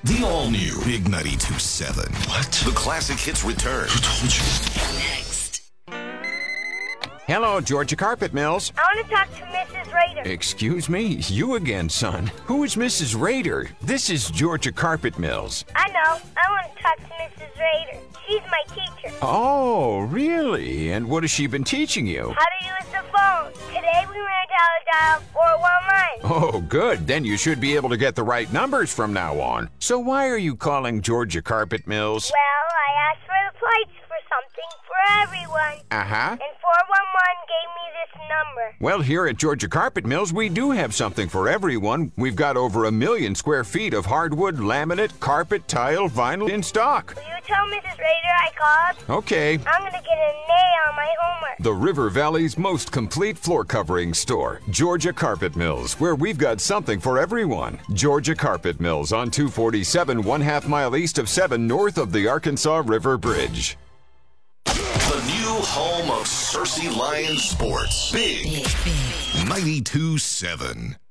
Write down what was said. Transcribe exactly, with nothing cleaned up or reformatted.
The all-new Big ninety-two point seven. What? The classic hits return. Who told you? Next. Hello, Georgia Carpet Mills. I want to talk to Missus Rader. Excuse me, you again, son. Who is Missus Rader? This is Georgia Carpet Mills. I know. I want to talk to Missus Rader. She's my teacher. Oh, really? And what has she been teaching you? How to use the phone. Today we learned how to dial four one nine. Oh, good. Then you should be able to get the right numbers from now on. So why are you calling Georgia Carpet Mills? Well, I asked for the flights for something for everyone. Uh-huh. And four one one gave me this number. Well, here at Georgia Carpet Mills, we do have something for everyone. We've got over a million square feet of hardwood, laminate, carpet, tile, vinyl in stock. Will you tell Missus Rader I called? Okay. I'm going to get an A on my homework. The River Valley's most complete floor covering store, Georgia Carpet Mills, where we've got something for everyone. Georgia Carpet Mills on two forty-seven, one half mile east of seven, north of the Arkansas River Bridge. The new home of Cersei Lions Sports. Big Big, big. ninety-two point seven.